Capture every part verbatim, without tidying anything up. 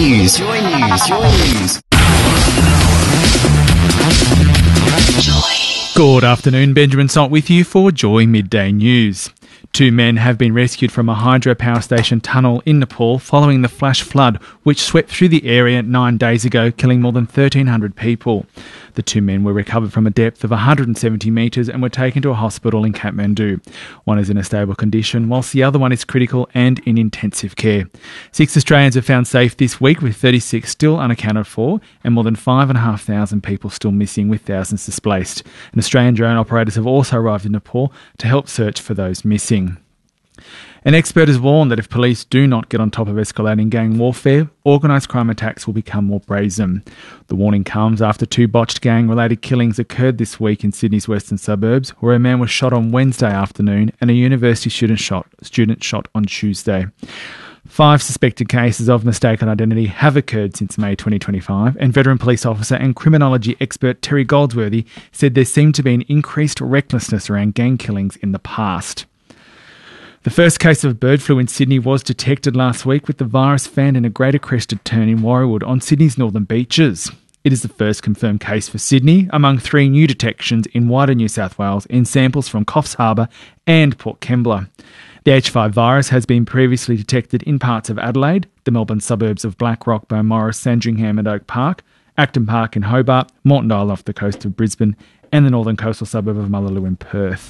News. Joy News. Joy News. Joy. Good afternoon, Benjamin Salt with you for Joy Midday News. Two men have been rescued from a hydropower station tunnel in Nepal following the flash flood which swept through the area nine days ago, killing more than thirteen hundred people. The two men were recovered from a depth of one hundred seventy metres and were taken to a hospital in Kathmandu. One is in a stable condition, whilst the other one is critical and in intensive care. Six Australians were found safe this week, with thirty-six still unaccounted for and more than five thousand five hundred people still missing, with thousands displaced. And Australian drone operators have also arrived in Nepal to help search for those missing. An expert has warned that if police do not get on top of escalating gang warfare, organised crime attacks will become more brazen. The warning comes after two botched gang-related killings occurred this week in Sydney's western suburbs, where a man was shot on Wednesday afternoon and a university student shot, student shot on Tuesday. Five suspected cases of mistaken identity have occurred since May twenty twenty-five, and veteran police officer and criminology expert Terry Goldsworthy said there seemed to be an increased recklessness around gang killings in the past. The first case of bird flu in Sydney was detected last week, with the virus found in a greater crested tern in Warriewood on Sydney's northern beaches. It is the first confirmed case for Sydney, among three new detections in wider New South Wales in samples from Coffs Harbour and Port Kembla. The H five virus has been previously detected in parts of Adelaide, the Melbourne suburbs of Blackrock, Beaumaris, Sandringham and Oak Park, Acton Park in Hobart, Montondale off the coast of Brisbane, and the northern coastal suburb of Mullaloo in Perth.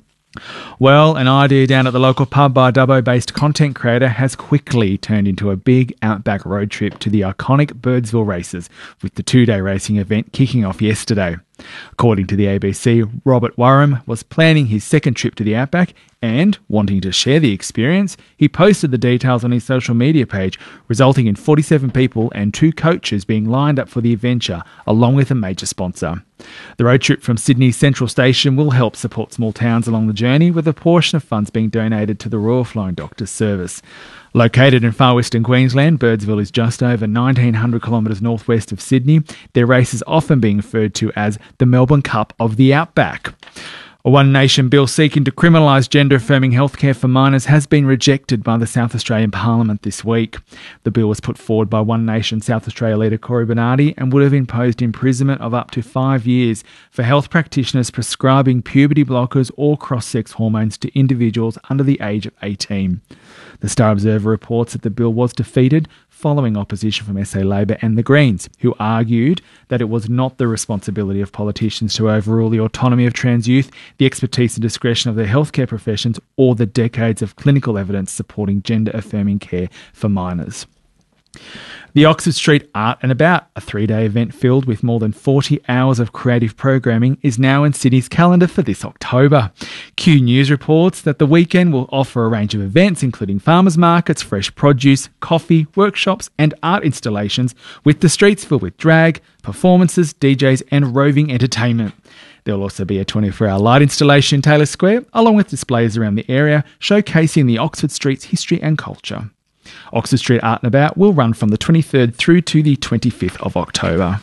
Well, an idea down at the local pub by a Dubbo-based content creator has quickly turned into a big outback road trip to the iconic Birdsville races, with the two-day racing event kicking off yesterday. According to the A B C, Robert Warham was planning his second trip to the outback and, wanting to share the experience, he posted the details on his social media page, resulting in forty-seven people and two coaches being lined up for the adventure, along with a major sponsor. The road trip from Sydney's Central Station will help support small towns along the journey, with a portion of funds being donated to the Royal Flying Doctors Service. Located in far western Queensland, Birdsville is just over nineteen hundred kilometres northwest of Sydney. Their race is often being referred to as the Melbourne Cup of the Outback. A One Nation bill seeking to criminalise gender-affirming healthcare for minors has been rejected by the South Australian Parliament this week. The bill was put forward by One Nation South Australia leader Cory Bernardi and would have imposed imprisonment of up to five years for health practitioners prescribing puberty blockers or cross-sex hormones to individuals under the age of eighteen. The Star Observer reports that the bill was defeated following opposition from S A Labor and the Greens, who argued that it was not the responsibility of politicians to overrule the autonomy of trans youth, the expertise and discretion of their healthcare professions, or the decades of clinical evidence supporting gender-affirming care for minors. The Oxford Street Art and About, a three-day event filled with more than forty hours of creative programming, is now in Sydney's calendar for this October. Q News reports that the weekend will offer a range of events, including farmers markets, fresh produce, coffee, workshops and art installations, with the streets filled with drag, performances, D Js and roving entertainment. There will also be a twenty-four hour light installation in Taylor Square, along with displays around the area showcasing the Oxford Street's history and culture. Oxford Street Art and About will run from the twenty-third through to the twenty-fifth of October.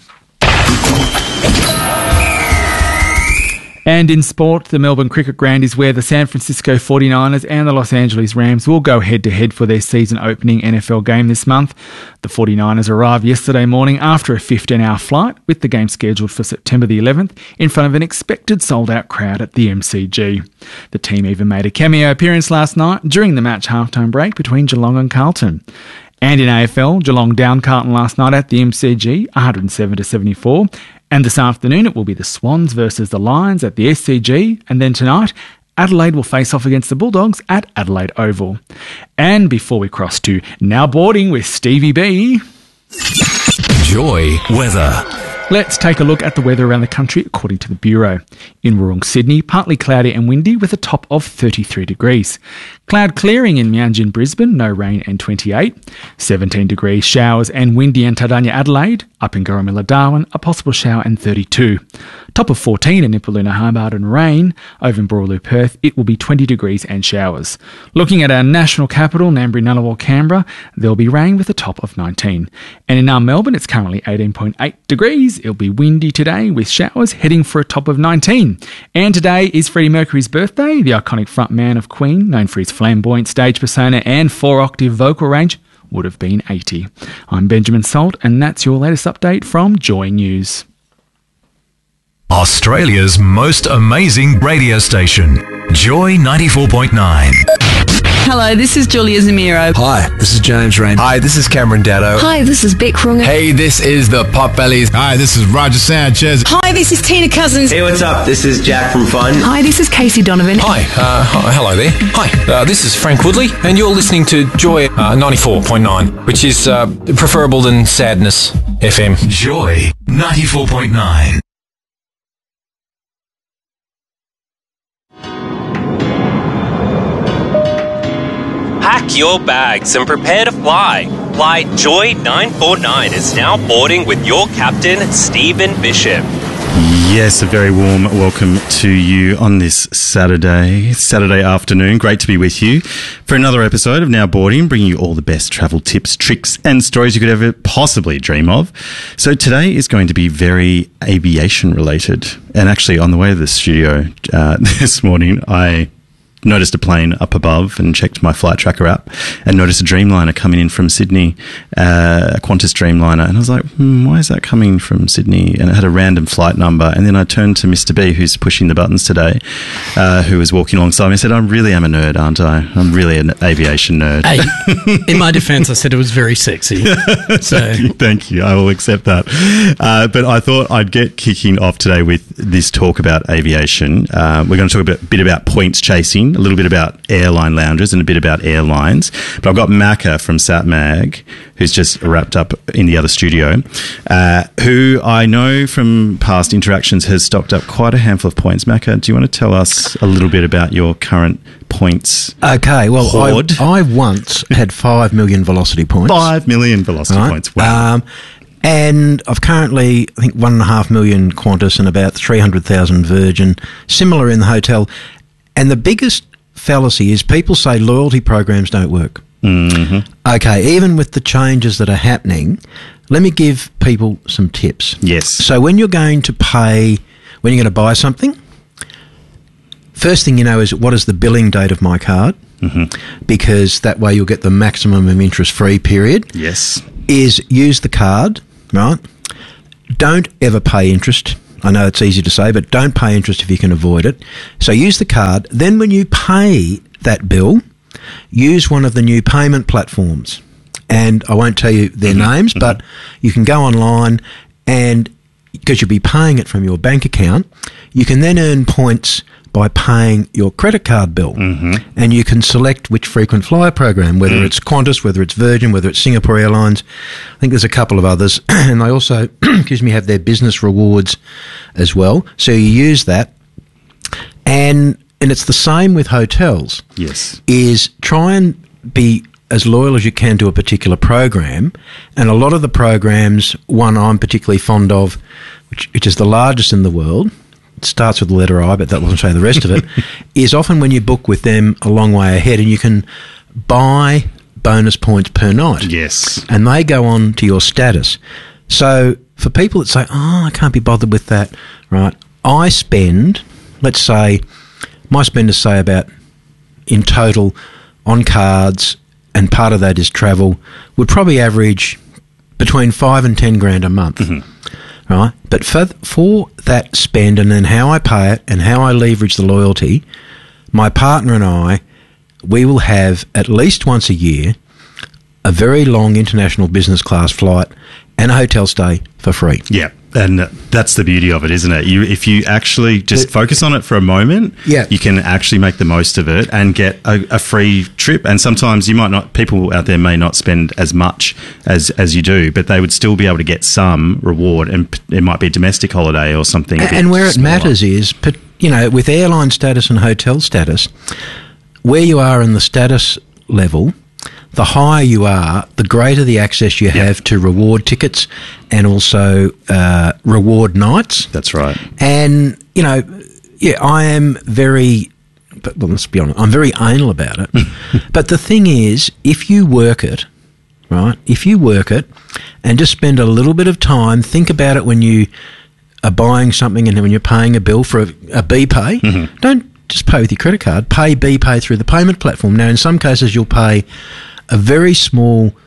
And in sport, the Melbourne Cricket Ground is where the San Francisco forty-niners and the Los Angeles Rams will go head-to-head for their season-opening N F L game this month. The forty-niners arrived yesterday morning after a fifteen hour flight, with the game scheduled for September the eleventh, in front of an expected sold-out crowd at the M C G. The team even made a cameo appearance last night during the match halftime break between Geelong and Carlton. And in A F L, Geelong down Carlton last night at the M C G, one hundred seven to seventy-four. And this afternoon it will be the Swans versus the Lions at the S C G. And then tonight, Adelaide will face off against the Bulldogs at Adelaide Oval. And before we cross to Now Boarding with Stevie B, Joy weather. Let's take a look at the weather around the country according to the Bureau. In Wurrung, Sydney, partly cloudy and windy with a top of thirty-three degrees. Cloud clearing in Meanjin, Brisbane, no rain and twenty-eight. seventeen degrees, showers and windy in Tardanya, Adelaide. Up in Gorramilla, Darwin, a possible shower and thirty-two. Top of fourteen in Nipaluna, Hobart and rain. Over in Boorloo, Perth, it will be twenty degrees and showers. Looking at our national capital, Ngambri, Ngunnawal, Canberra, there'll be rain with a top of nineteen. And in our Melbourne, it's currently eighteen point eight degrees. It'll be windy today with showers heading for a top of nineteen. And today is Freddie Mercury's birthday. The iconic frontman of Queen, known for his flamboyant stage persona and four-octave vocal range, would have been eighty. I'm Benjamin Salt, and that's your latest update from Joy News. Australia's most amazing radio station, Joy ninety-four point nine. Hello, this is Julia Zamiro. Hi, this is James Rain. Hi, this is Cameron Daddo. Hi, this is Beck Runga. Hey, this is the Pop Bellies. Hi, this is Roger Sanchez. Hi, this is Tina Cousins. Hey, what's up? This is Jack from Fun. Hi, this is Casey Donovan. Hi, uh, hi, hello there. Hi, uh, this is Frank Woodley, and you're listening to Joy uh, ninety-four point nine, which is uh, preferable than Sadness F M. Joy ninety-four point nine. Pack your bags and prepare to fly. Flight Joy nine four nine is now boarding with your captain, Stephen Bishop. Yes, a very warm welcome to you on this Saturday, Saturday afternoon. Great to be with you for another episode of Now Boarding, bringing you all the best travel tips, tricks and stories you could ever possibly dream of. So today is going to be very aviation related. And actually on the way to the studio uh, this morning, I noticed a plane up above and checked my flight tracker app and noticed a Dreamliner coming in from Sydney, uh, a Qantas Dreamliner. And I was like, hmm, why is that coming from Sydney? And it had a random flight number. And then I turned to Mister B, who's pushing the buttons today, uh, who was walking alongside me. I said, I really am a nerd, aren't I? I'm really an aviation nerd. Hey, in my defense, I said it was very sexy. So. Thank you, thank you. I will accept that. Uh, but I thought I'd get kicking off today with this talk about aviation. Uh, we're going to talk a bit, bit about points chasing, a little bit about airline lounges and a bit about airlines. But I've got Macca from SatMag, who's just wrapped up in the other studio, uh, who I know from past interactions has stocked up quite a handful of points. Macca, do you want to tell us a little bit about your current points? Okay, well, I, hoard? I once had five million Velocity points. Five million Velocity right? points. Wow. Um, and I've currently, I think, one and a half million Qantas and about three hundred thousand Virgin, similar in the hotel. And the biggest fallacy is people say loyalty programs don't work. Mm-hmm. Okay, even with the changes that are happening, let me give people some tips. Yes. So when you're going to pay, when you're going to buy something, first thing you know is what is the billing date of my card, mm-hmm. because that way you'll get the maximum of interest-free period. Yes. Is use the card, right? Don't ever pay interest. I know it's easy to say, but don't pay interest if you can avoid it. So use the card. Then when you pay that bill, use one of the new payment platforms. And I won't tell you their mm-hmm. names, mm-hmm. but you can go online and, because you'll be paying it from your bank account, you can then earn points by paying your credit card bill. Mm-hmm. And you can select which frequent flyer program, whether mm. it's Qantas, whether it's Virgin, whether it's Singapore Airlines. I think there's a couple of others. And they also, excuse me, have their business rewards as well. So you use that. And and it's the same with hotels. Yes. Is try and be as loyal as you can to a particular program. And a lot of the programs, one I'm particularly fond of, which, which is the largest in the world, starts with the letter I, but that doesn't say the rest of it, is often when you book with them a long way ahead and you can buy bonus points per night. Yes. And they go on to your status. So for people that say, oh, I can't be bothered with that, right, I spend, let's say, my spend is say about, in total, on cards, and part of that is travel, would probably average between five and ten grand a month. Mm-hmm. Right, but for for that spend and then how I pay it and how I leverage the loyalty, my partner and I, we will have at least once a year a very long international business class flight and a hotel stay for free. Yeah, and that's the beauty of it, isn't it? You, if you actually just But, focus on it for a moment, yeah. you can actually make the most of it and get a, a free trip. And sometimes you might not, people out there may not spend as much as, as you do, but they would still be able to get some reward, and it might be a domestic holiday or something. And, and where it smaller. matters is, you know, with airline status and hotel status, where you are in the status level, the higher you are, the greater the access you Yep. have to reward tickets and also uh, reward nights. That's right. And, you know, yeah, I am very, but, well, let's be honest, I'm very anal about it. But the thing is, if you work it, right, if you work it and just spend a little bit of time, think about it when you are buying something and when you're paying a bill for a, a BPay, Mm-hmm. don't just pay with your credit card, pay BPay through the payment platform. Now, in some cases, you'll pay a very small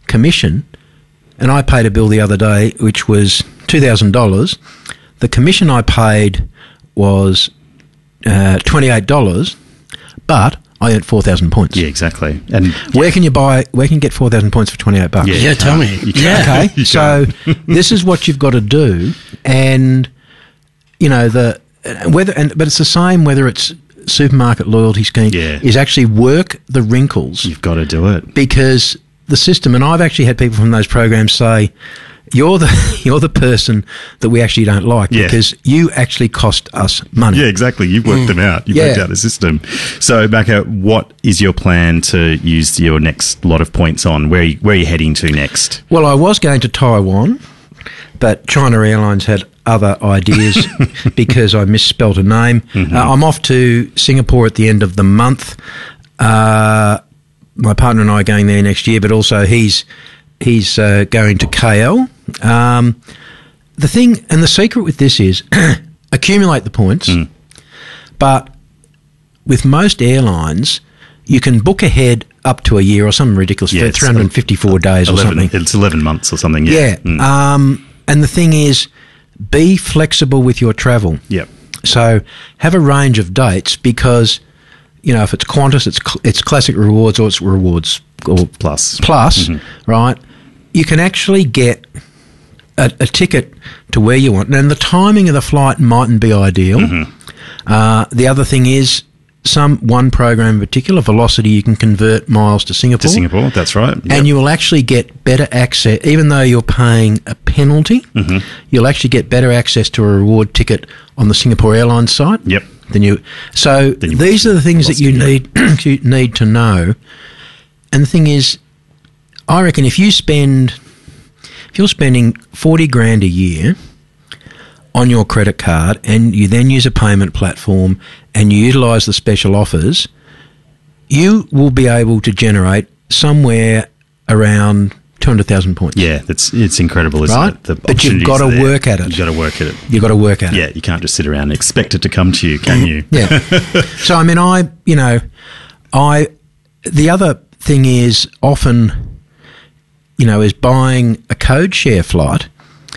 commission, and I paid a bill the other day which was two thousand dollars. The commission I paid was uh, twenty-eight dollars, but I earned four thousand points. Yeah, exactly. And where can you buy? Where can you get four thousand points for twenty-eight bucks? Yeah, Yeah, you tell can't. me. You Yeah. can't. Okay. You So can't. this is what you've got to do, and you know the whether and but it's the same whether it's supermarket loyalty scheme. Yeah. Is actually work the wrinkles You've got to do it. because the system. And I've actually had people from those programs say, "You're the you're the person that we actually don't like Yeah. because you actually cost us money." Yeah, exactly. You've worked them out. You've Yeah. worked out the system. So, Macca, what is your plan to use your next lot of points on? Where are you, where are you heading to next? Well, I was going to Taiwan, but China Airlines had other ideas because I misspelt a name. Mm-hmm. Uh, I'm off to Singapore at the end of the month. Uh, my partner and I are going there next year, but also he's he's uh, going to K L. Um, the thing and the secret with this is accumulate the points, Mm. but with most airlines, you can book ahead up to a year or something ridiculous, Yeah, for it's three hundred fifty-four days or eleven, something. It's eleven months or something. Yeah. Yeah. Mm. Um, and the thing is, be flexible with your travel. Yep. So have a range of dates because, you know, if it's Qantas, it's cl- it's Classic Rewards or it's Rewards or Plus. Plus, Mhm. right? You can actually get a, a ticket to where you want. And the timing of the flight mightn't be ideal. Mm-hmm. Uh, the other thing is, some one program in particular, Velocity, you can convert miles to Singapore. To Singapore, that's right. Yep. And you will actually get better access, even though you're paying a penalty, Mm-hmm. you'll actually get better access to a reward ticket on the Singapore Airlines site. Yep. Than you. So Then you these are the things that you Velocity, need you need to know. And the thing is, I reckon if you spend, if you're spending forty grand a year on your credit card and you then use a payment platform and you utilise the special offers, you will be able to generate somewhere around two hundred thousand points. Yeah, it's it's incredible, isn't Right? it? The But you've opportunities got to there. work at it. You've got to work at it. You've got to work at it. Yeah, you can't just sit around and expect it to come to you, can you? Yeah. So, I mean, I, you know, I, the other thing is often, you know, is buying a code share flight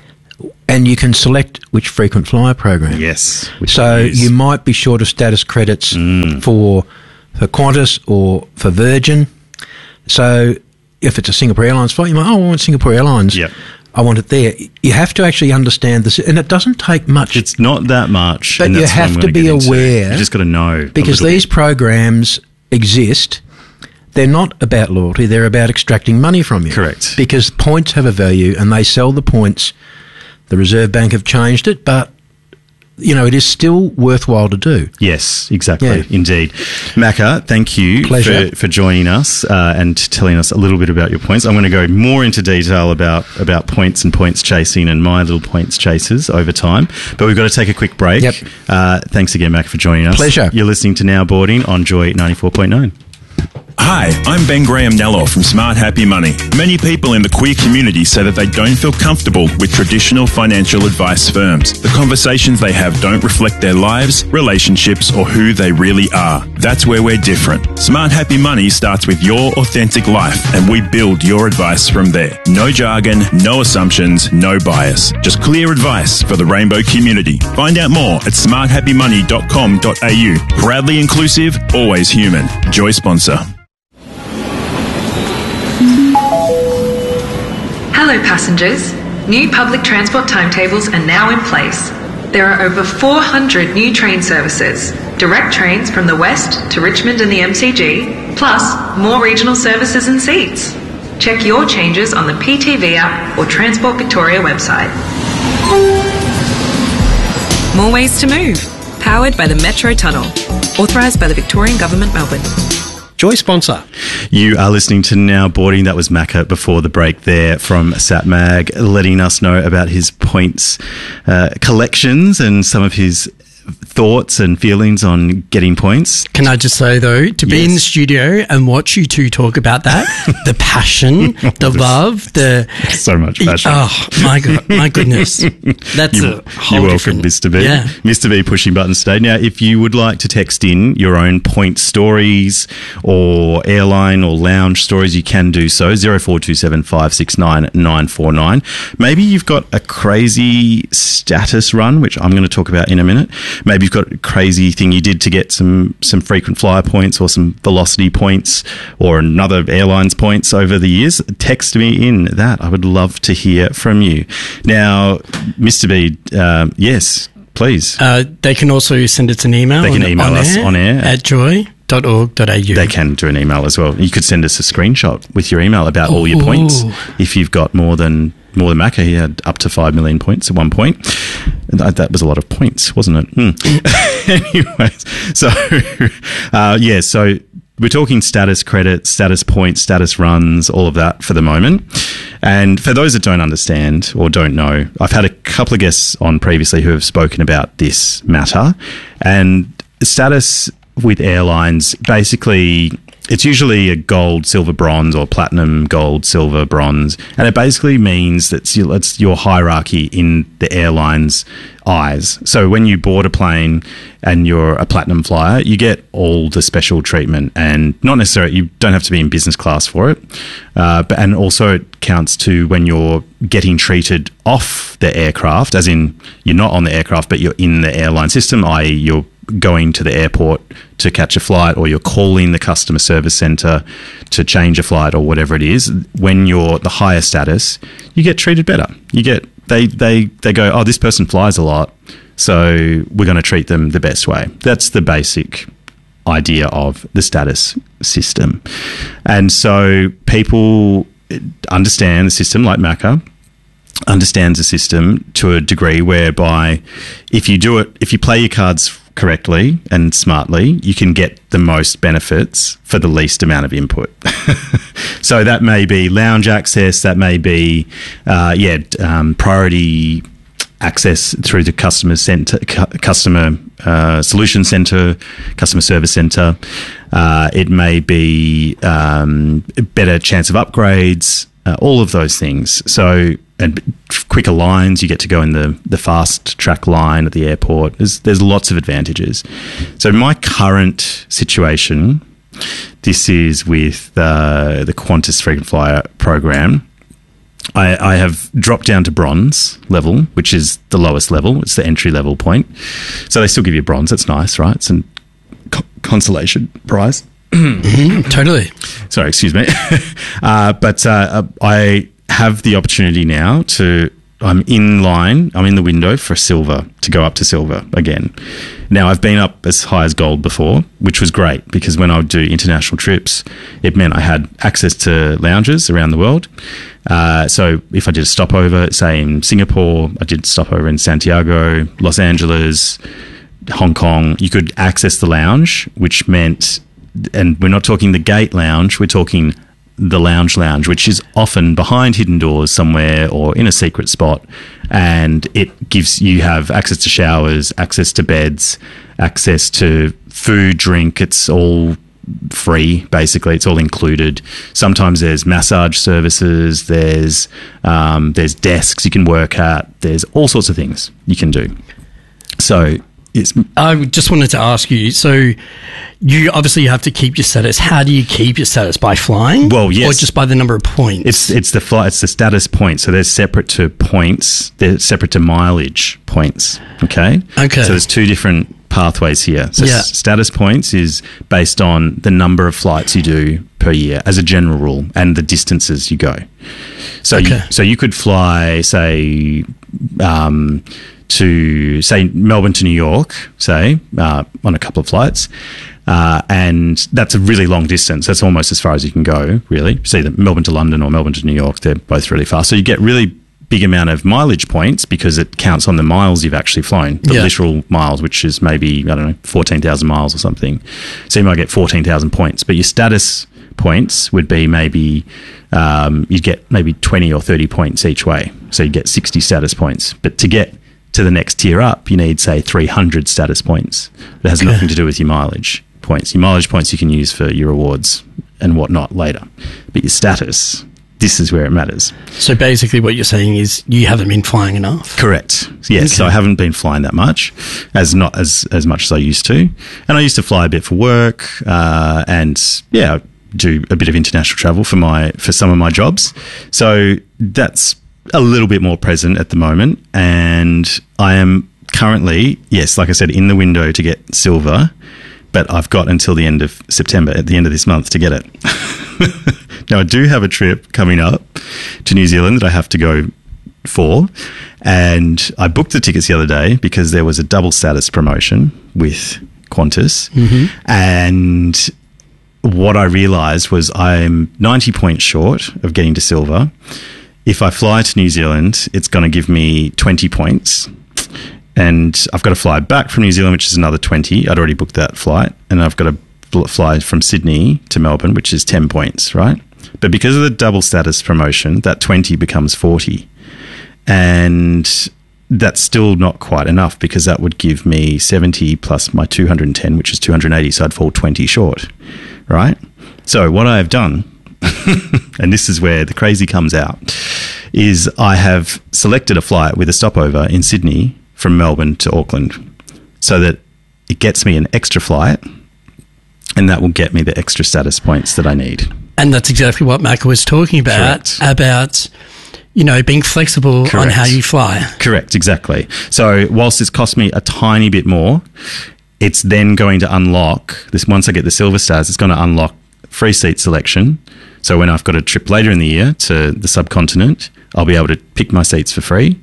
and you can select which frequent flyer program. Yes. which So you use. you might be short of status credits Mm. for, for Qantas or for Virgin. So if it's a Singapore Airlines flight, you might, oh, I want Singapore Airlines. Yep. I want it there. You have to actually understand this, and it doesn't take much. It's not that much. But and you that's what have I'm to gonna be get into. aware. You just got to know. a because little these bit. programs exist. They're not about loyalty. They're about extracting money from you. Correct. Because points have a value and they sell the points. The Reserve Bank have changed it, but, you know, it is still worthwhile to do. Yes, exactly. Yeah. Indeed. Macca, thank you Pleasure. for, for joining us uh, and telling us a little bit about your points. I'm going to go more into detail about, about points and points chasing and my little points chasers over time. But we've got to take a quick break. Yep. Uh, thanks again, Macca, for joining us. Pleasure. You're listening to Now Boarding on Joy ninety-four point nine. Hi, I'm Ben Graham Nello from Smart Happy Money. Many people in the queer community say that they don't feel comfortable with traditional financial advice firms. The conversations they have don't reflect their lives, relationships, or who they really are. That's where we're different. Smart Happy Money starts with your authentic life, and we build your advice from there. No jargon, no assumptions, no bias. Just clear advice for the rainbow community. Find out more at smart happy money dot com dot a u. Proudly inclusive, always human. Joy sponsor. Hello passengers. New public transport timetables are now in place. There are over four hundred new train services, direct trains from the west to Richmond and the M C G, plus more regional services and seats. Check your changes on the P T V app or Transport Victoria website. More ways to move. Powered by the Metro Tunnel. Authorised by the Victorian Government, Melbourne. Joy sponsor. You are listening to Now Boarding. That was Macca before the break there from SatMag, letting us know about his points uh, collections and some of his thoughts and feelings on getting points? Can I just say, though, to be Yes. in the studio and watch you two talk about that, the passion, the love, the... So much passion. Oh, my God, my goodness. That's you, a whole You're welcome, different- Mister B. Yeah. Mister B pushing buttons today. Now, if you would like to text in your own point stories or airline or lounge stories, you can do so. zero four two seven five six nine nine four nine. Maybe you've got a crazy status run, which I'm going to talk about in a minute. Maybe you've got a crazy thing you did to get some, some frequent flyer points or some velocity points or another airline's points over the years. Text me in that. I would love to hear from you. Now, Mister B, um, yes, please. Uh, they can also send us an email. They can on, email on us air on air. At joy dot org dot a u. They can do an email as well. You could send us a screenshot with your email about all your Ooh. points. If you've got more than more than Macca, he had up to five million points at one point. And that, that was a lot of points, wasn't it? Hmm. Anyways, so uh, yeah, so we're talking status credits, status points, status runs, all of that for the moment. And for those that don't understand or don't know, I've had a couple of guests on previously who have spoken about this matter. And status with airlines, basically, it's usually a gold, silver, bronze, or platinum, gold, silver, bronze. And it basically means that it's your, it's your hierarchy in the airline's eyes. So when you board a plane and you're a platinum flyer, you get all the special treatment, and not necessarily, you don't have to be in business class for it. Uh, but, and also it counts to when you're getting treated off the aircraft, as in you're not on the aircraft, but you're in the airline system, that is you're going to the airport to catch a flight, or you're calling the customer service centre to change a flight, or whatever it is. When you're the higher status, you get treated better. You get they they they go, oh, this person flies a lot, so we're going to treat them the best way. That's the basic idea of the status system. And so people understand the system, like Macca understands the system to a degree whereby if you do it, if you play your cards correctly and smartly, you can get the most benefits for the least amount of input. So that may be lounge access, that may be, uh, yeah, um, priority access through the customer center, cu- customer uh, solution center, customer service center. Uh, it may be um, a better chance of upgrades, uh, all of those things. So, and quicker lines, you get to go in the, the fast track line at the airport. There's, there's lots of advantages. So my current situation, this is with uh, the Qantas Frequent Flyer program. I, I have dropped down to bronze level, which is the lowest level. It's the entry level point. So they still give you bronze. That's nice, right? It's a co- consolation prize. Mm-hmm, totally. Sorry, excuse me. uh, but uh, I have the opportunity now to, I'm in line, I'm in the window for silver, to go up to silver again. Now, I've been up as high as gold before, which was great because when I would do international trips, it meant I had access to lounges around the world. Uh, so if I did a stopover, say in Singapore, I did a stopover in Santiago, Los Angeles, Hong Kong, you could access the lounge, which meant, and we're not talking the gate lounge, we're talking the lounge lounge, which is often behind hidden doors somewhere or in a secret spot, and it gives you have access to showers, access to beds, access to food, drink. It's all free, basically. It's all included. Sometimes there's massage services, there's um, there's desks you can work at, there's all sorts of things you can do. So it's, I just wanted to ask you, so you obviously have to keep your status. How do you keep your status? By flying? Well, yes. Or just by the number of points? It's it's the flight, it's the status points. So they're separate to points. They're separate to mileage points. Okay. Okay. So there's two different pathways here. So Yeah. s- status points is based on the number of flights you do per year as a general rule and the distances you go. So Okay. you, so you could fly, say, um, to say Melbourne to New York, say, uh, on a couple of flights. Uh, and that's a really long distance. That's almost as far as you can go, really. Say that Melbourne to London or Melbourne to New York, they're both really fast. So you get really big amount of mileage points because it counts on the miles you've actually flown, the Yeah. literal miles, which is maybe, I don't know, fourteen thousand miles or something. So you might get fourteen thousand points. But your status points would be maybe, um, you'd get maybe twenty or thirty points each way. So you get sixty status points. But to get to the next tier up, you need, say, three hundred status points. It has Okay. nothing to do with your mileage points. Your mileage points you can use for your rewards and whatnot later. But your status, this is where it matters. So basically what you're saying is you haven't been flying enough. Correct. Yes, so I haven't been flying that much, as not as, as much as I used to. And I used to fly a bit for work, uh, and yeah, do a bit of international travel for my for some of my jobs. So that's a little bit more present at the moment, and I am currently, yes, like I said, in the window to get silver, but I've got until the end of September, at the end of this month, to get it. Now, I do have a trip coming up to New Zealand that I have to go for, and I booked the tickets the other day because there was a double status promotion with Qantas, Mm-hmm. and what I realised was I'm ninety points short of getting to silver. If I fly to New Zealand, it's going to give me twenty points, and I've got to fly back from New Zealand, which is another twenty. I'd already booked that flight, and I've got to fl- fly from Sydney to Melbourne, which is ten points, right? But because of the double status promotion, that twenty becomes forty, and that's still not quite enough because that would give me seventy plus my two hundred ten, which is two hundred eighty, so I'd fall twenty short, right? So what I have done, and this is where the crazy comes out, is I have selected a flight with a stopover in Sydney from Melbourne to Auckland, so that it gets me an extra flight, and that will get me the extra status points that I need. And that's exactly what Maka was talking about, Correct. about, you know, being flexible on Correct. how you fly. Correct, exactly. So whilst it's cost me a tiny bit more, it's then going to unlock this. Once I get the silver stars, it's going to unlock free seat selection. So when I've got a trip later in the year to the subcontinent, I'll be able to pick my seats for free.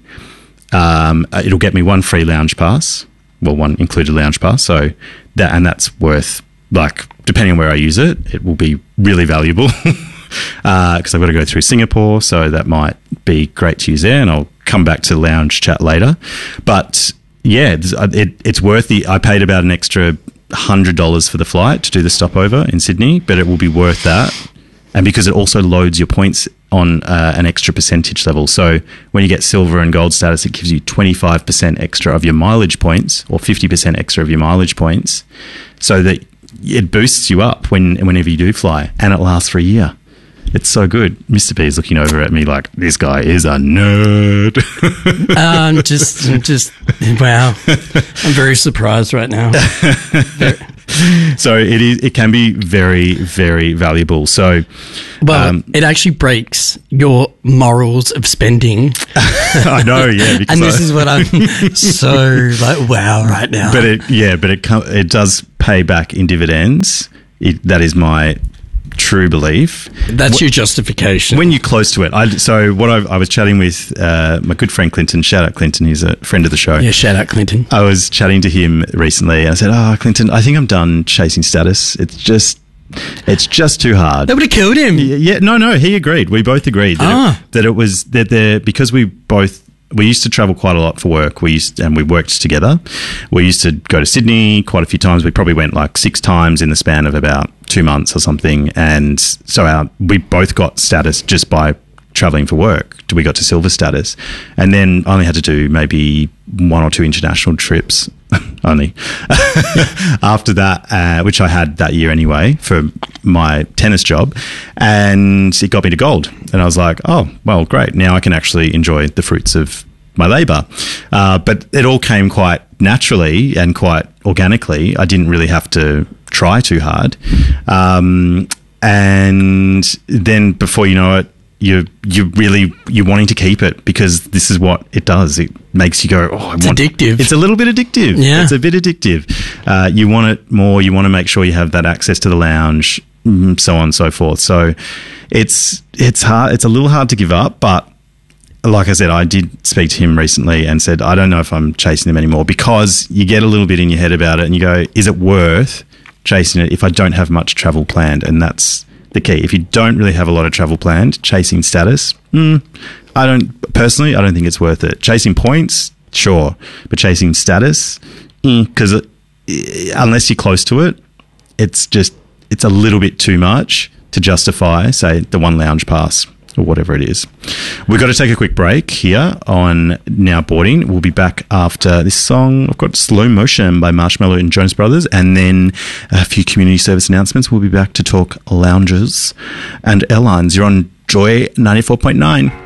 Um, it'll get me one free lounge pass, well, one included lounge pass. So that, and that's worth, like, depending on where I use it, it will be really valuable. Because uh, I've got to go through Singapore, so that might be great to use there, and I'll come back to lounge chat later. But yeah, it's, it, it's worth the. I paid about an extra one hundred dollars for the flight to do the stopover in Sydney, but it will be worth that. And because it also loads your points on uh, an extra percentage level. So when you get silver and gold status, it gives you twenty-five percent extra of your mileage points, or fifty percent extra of your mileage points, so that it boosts you up when whenever you do fly, and it lasts for a year. It's so good. Mister B is looking over at me like, this guy is a nerd. um, just, just, wow. I'm very surprised right now. Very. So it is. It can be very, very valuable. So, well, um, it actually breaks your morals of spending. I know, yeah. And this I, is what I'm so like, wow, right now. But it, yeah, but it com- it does pay back in dividends. It, that is my true belief. That's your justification. When you're close to it. I, so what I, I was chatting with uh, my good friend Clinton. Shout out Clinton. He's a friend of the show. Yeah, shout out Clinton. I was chatting to him recently, and I said, "Oh, Clinton, I think I'm done chasing status. It's just, it's just too hard." That would have killed him. Yeah, yeah, no, no. He agreed. We both agreed that, Ah. it, that it was that there because we both. We used to travel quite a lot for work. We used and we worked together. We used to go to Sydney quite a few times. We probably went like six times in the span of about two months or something. And so our, we both got status just by traveling for work. We got to silver status, and then only had to do maybe one or two international trips only after that, uh, which I had that year anyway for my tennis job, and it got me to gold. And I was like, oh, well, great. Now I can actually enjoy the fruits of my labour. Uh, but it all came quite naturally and quite organically. I didn't really have to try too hard. Um, and then before you know it, you you really you're wanting to keep it because this is what it does. It makes you go, oh, I it's want addictive. It's a little bit addictive. Yeah, it's a bit addictive. Uh, you want it more. You want to make sure you have that access to the lounge, so on and so forth. So it's it's hard. It's a little hard to give up, but like I said, I did speak to him recently and said I don't know if I'm chasing them anymore because you get a little bit in your head about it and you go, is it worth chasing it if I don't have much travel planned? And that's the key. If you don't really have a lot of travel planned, chasing status, mm, I don't personally. I don't think it's worth it. Chasing points, sure, but chasing status, because mm, unless you're close to it, it's just it's a little bit too much to justify, say, the one lounge pass or whatever it is. We've got to take a quick break here on Now Boarding. We'll be back after this song. I've got Slow Motion by Marshmello and Jonas Brothers, and then a few community service announcements. We'll be back to talk lounges and airlines. You're on Joy ninety-four point nine.